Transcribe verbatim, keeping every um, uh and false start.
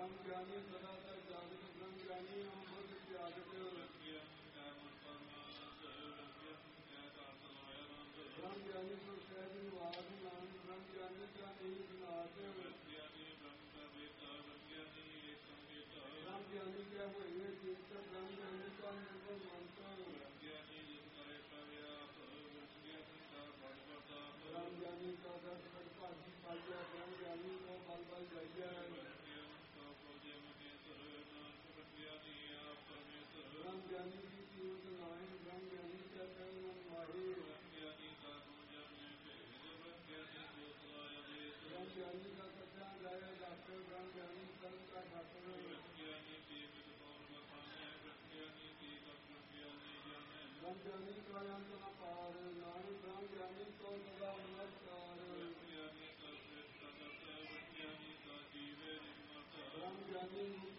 ब्रह्म ज्ञानी सदा तक जागृत ब्रह्म ज्ञानी हम बुद्ध जागृत ब्रह्म ज्ञानी को सहज निवास नाम ब्रह्म ज्ञानी का नहीं विनाश ब्रह्म ज्ञानी क्या हुए चित्त ब्रह्म ज्ञानी का निर्भर मानता ब्रह्म ज्ञानी का दस भाजी पाइया ब्रह्म ज्ञानी को बल बल जाइया ब्रह्म ज्ञानी की कीमत नाई ब्रह्म ज्ञानी का कर्म माही ब्रह्म ज्ञानी का कथा गाया डॉक्टर ब्रह्म ज्ञानी सर्व का डॉक्टर ब्रह्म ज्ञानी का अंत न पार नानक ब्रह्म ज्ञानी को सदा नमस्कार ब्रह्म ज्ञानी